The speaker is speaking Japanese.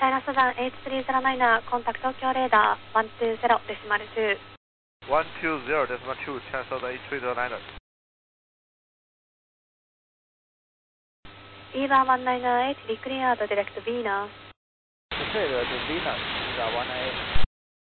ャイナスダン8309、コンタクト東京レーダー120デシマル2。 120 decimal 2, China Southern 8309. EVA 198, decleared direct Venus. Declared to Venus, EVA 198.